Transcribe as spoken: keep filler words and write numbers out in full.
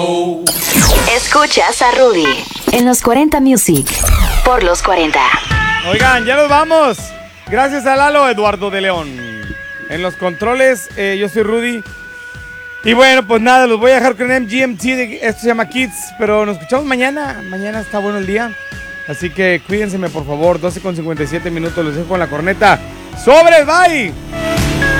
Escuchas a Rudy en los cuarenta Music por los cuarenta. Oigan, ya nos vamos. Gracias a Lalo Eduardo de León. En los controles, eh, yo soy Rudy. Y bueno, pues nada, los voy a dejar con M G M T. De, esto se llama Kids, pero nos escuchamos mañana. Mañana está bueno el día. Así que cuídenseme, por favor. doce con cincuenta y siete minutos. Les dejo con la corneta. ¡Sobre, bye!